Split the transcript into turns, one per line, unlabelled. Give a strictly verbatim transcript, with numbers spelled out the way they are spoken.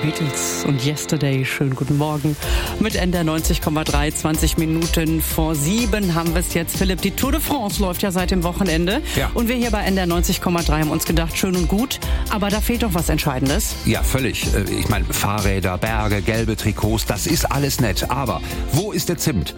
Beatles und Yesterday. Schönen guten Morgen. Mit N D R neunzig Komma drei, zwanzig Minuten vor sieben haben wir es jetzt. Philipp, die Tour de France läuft ja seit dem Wochenende.
Ja.
Und wir hier bei N D R neunzig Komma drei haben uns gedacht, schön und gut, aber da fehlt doch was Entscheidendes.
Ja, völlig. Ich meine, Fahrräder, Berge, gelbe Trikots, das ist alles nett. Aber wo ist der Zimt?